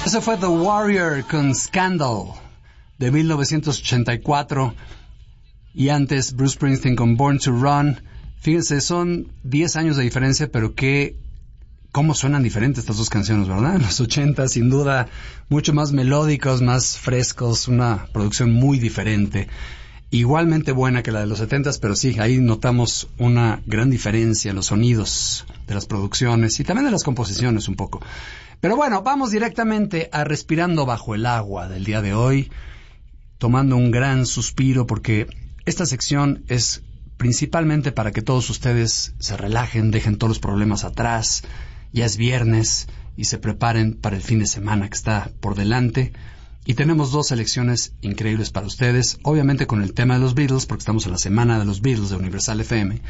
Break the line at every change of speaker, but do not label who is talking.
Ese fue The Warrior con Scandal de 1984 y antes Bruce Springsteen con Born to Run. Fíjense, son 10 años de diferencia, pero cómo suenan diferentes estas dos canciones, ¿verdad? En los 80, sin duda, mucho más melódicos, más frescos, una producción muy diferente. Igualmente buena que la de los 70, pero sí, ahí notamos una gran diferencia en los sonidos de las producciones y también de las composiciones un poco. Pero bueno, vamos directamente a Respirando Bajo el Agua del día de hoy, tomando un gran suspiro porque esta sección es principalmente para que todos ustedes se relajen, dejen todos los problemas atrás. Ya es viernes y se preparen para el fin de semana que está por delante. Y tenemos dos selecciones increíbles para ustedes, obviamente con el tema de los Beatles, porque estamos en la semana de los Beatles de Universal FM.